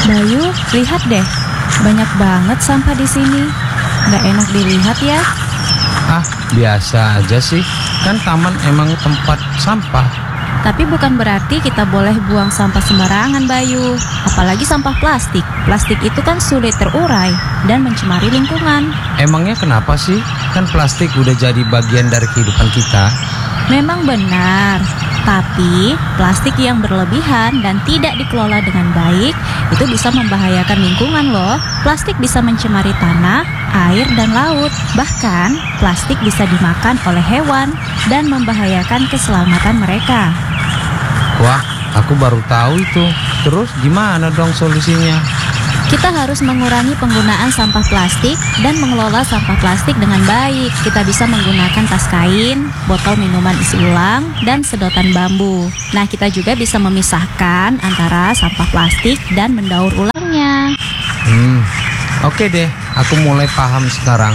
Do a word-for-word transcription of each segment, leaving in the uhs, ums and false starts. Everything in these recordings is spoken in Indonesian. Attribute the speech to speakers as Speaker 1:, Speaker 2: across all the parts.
Speaker 1: Bayu, lihat deh, banyak banget sampah di sini. Nggak enak dilihat ya.
Speaker 2: Ah, biasa aja sih. Kan taman emang tempat sampah.
Speaker 1: Tapi bukan berarti kita boleh buang sampah sembarangan, Bayu. Apalagi sampah plastik. Plastik itu kan sulit terurai dan mencemari lingkungan.
Speaker 2: Emangnya kenapa sih? Kan plastik udah jadi bagian dari kehidupan kita.
Speaker 1: Memang benar, tapi plastik yang berlebihan dan tidak dikelola dengan baik itu bisa membahayakan lingkungan loh. Plastik bisa mencemari tanah, air, dan laut. Bahkan, plastik bisa dimakan oleh hewan dan membahayakan keselamatan mereka.
Speaker 2: Wah, aku baru tahu itu. Terus gimana dong solusinya?
Speaker 1: Kita harus mengurangi penggunaan sampah plastik dan mengelola sampah plastik dengan baik. Kita bisa menggunakan tas kain, botol minuman isi ulang, dan sedotan bambu. Nah, kita juga bisa memisahkan antara sampah plastik dan mendaur ulangnya.
Speaker 2: Hmm, oke deh, aku mulai paham sekarang.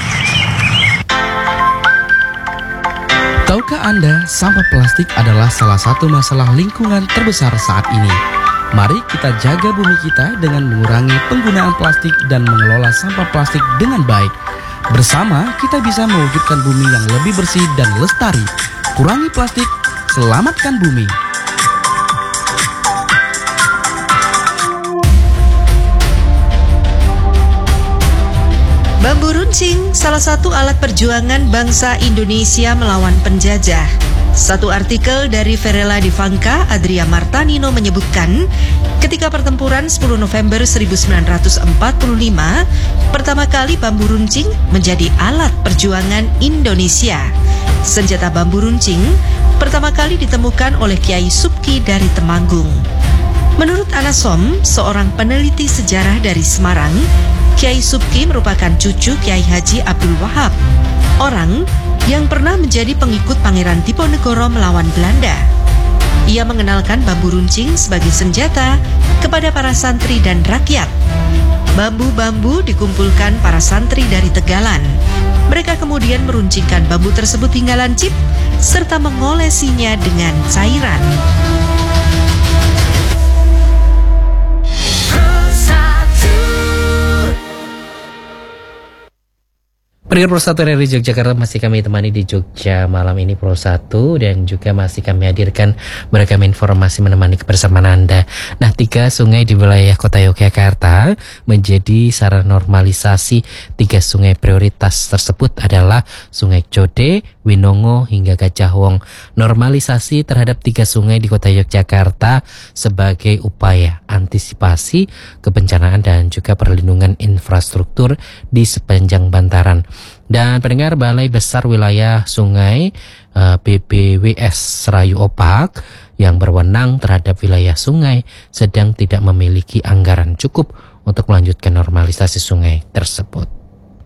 Speaker 3: Tahukah Anda, sampah plastik adalah salah satu masalah lingkungan terbesar saat ini. Mari kita jaga bumi kita dengan mengurangi penggunaan plastik dan mengelola sampah plastik dengan baik. Bersama, kita bisa mewujudkan bumi yang lebih bersih dan lestari. Kurangi plastik, selamatkan bumi.
Speaker 4: Bambu runcing, salah satu alat perjuangan bangsa Indonesia melawan penjajah. Satu artikel dari Verella Divanka, Adria Martanino menyebutkan, ketika pertempuran sepuluh November seribu sembilan ratus empat puluh lima, pertama kali bambu runcing menjadi alat perjuangan Indonesia. Senjata bambu runcing pertama kali ditemukan oleh Kiai Subki dari Temanggung. Menurut Anasom, seorang peneliti sejarah dari Semarang, Kiai Subki merupakan cucu Kiai Haji Abdul Wahab, orang yang pernah menjadi pengikut Pangeran Diponegoro melawan Belanda. Ia mengenalkan bambu runcing sebagai senjata kepada para santri dan rakyat. Bambu-bambu dikumpulkan para santri dari Tegalan. Mereka kemudian meruncingkan bambu tersebut hingga lancip, serta mengolesinya dengan cairan.
Speaker 5: Pendengar Pro satu R R I Yogyakarta, masih kami temani di Jogja malam ini Pro satu, dan juga masih kami hadirkan beragam informasi menemani kebersamaan Anda. Nah, tiga sungai di wilayah Kota Yogyakarta menjadi sarana normalisasi. Tiga sungai prioritas tersebut adalah Sungai Code, Winongo, hingga Gajah Wong. Normalisasi terhadap tiga sungai di Kota Yogyakarta sebagai upaya antisipasi kebencanaan dan juga perlindungan infrastruktur di sepanjang bantaran. Dan pendengar, Balai Besar Wilayah Sungai uh, B B W S Serayu Opak yang berwenang terhadap wilayah sungai sedang tidak memiliki anggaran cukup untuk melanjutkan normalisasi sungai tersebut.